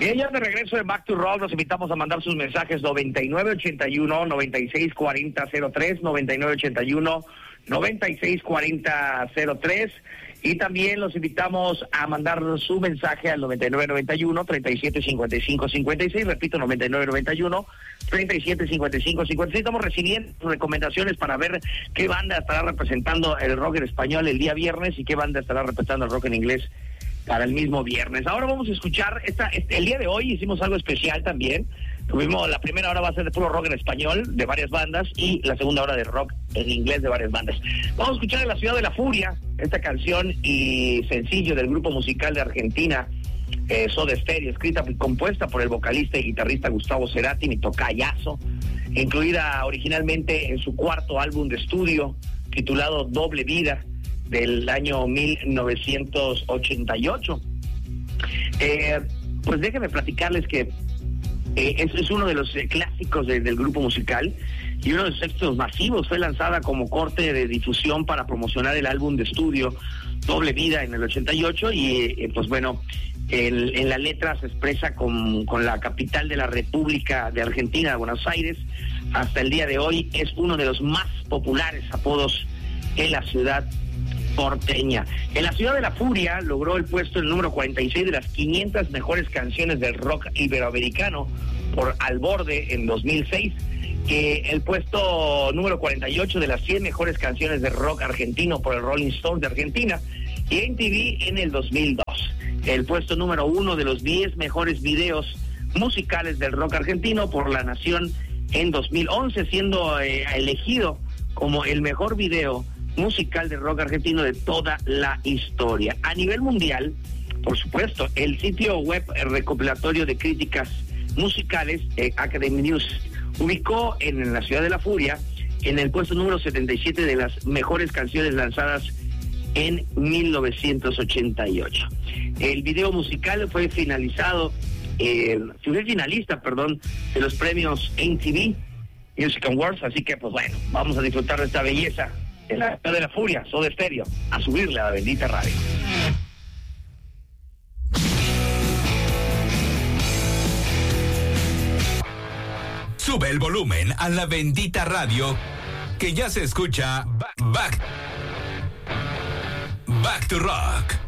Bien, ya de regreso en Back to Rock, los invitamos a mandar sus mensajes 9981-964003, 9981-964003, y también los invitamos a mandar su mensaje al 9991-375556, repito, 9991-375556. Estamos recibiendo recomendaciones para ver qué banda estará representando el rock en español el día viernes y qué banda estará representando el rock en inglés para el mismo viernes. Ahora vamos a escuchar, el día de hoy hicimos algo especial también. Tuvimos, la primera hora va a ser de puro rock en español, de varias bandas, y la segunda hora de rock en inglés de varias bandas. Vamos a escuchar en La Ciudad de la Furia, esta canción y sencillo del grupo musical de Argentina, Soda Stereo, escrita y compuesta por el vocalista y guitarrista Gustavo Cerati, mi tocayazo, incluida originalmente en su cuarto álbum de estudio, titulado Doble Vida, del año 1988. Pues déjenme platicarles que es uno de los clásicos del grupo musical y uno de sus éxitos masivos. Fue lanzada como corte de difusión para promocionar el álbum de estudio Doble Vida en el 88 y pues bueno, en la letra se expresa con la capital de la República de Argentina, Buenos Aires. Hasta el día de hoy es uno de los más populares apodos en la ciudad porteña. En La Ciudad de la Furia logró el puesto el número 46 de las 500 mejores canciones del rock iberoamericano por Al Borde en 2006, el puesto número 48 de las 100 mejores canciones de rock argentino por el Rolling Stone de Argentina y MTV en el 2002, el puesto número 1 de los 10 mejores videos musicales del rock argentino por La Nación en 2011, siendo elegido como el mejor video musical de rock argentino de toda la historia. A nivel mundial, por supuesto, el sitio web recopilatorio de críticas musicales, Academy News, ubicó en La Ciudad de la Furia en el puesto número 77 de las mejores canciones lanzadas en 1988. El video musical fue finalista, de los premios MTV Music Awards, así que pues bueno, vamos a disfrutar de esta belleza en La Ciudad de la Furia, Soda Stereo, a subirle a la bendita radio. Sube el volumen a la bendita radio, que ya se escucha Back to Rock.